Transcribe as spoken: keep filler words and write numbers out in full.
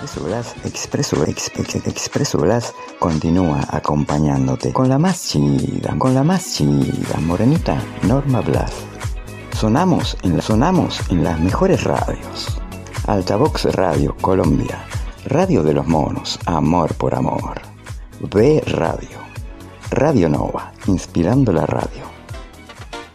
Expreso Blas, Expreso, ex, ex, Expreso Blas continúa acompañándote con la más chida, con la más chida, morenita Norma Blas. Sonamos en, la, sonamos en las mejores radios. Altavox Radio Colombia, Radio de los Monos, Amor por Amor. B Radio, Radio Nova, inspirando la radio.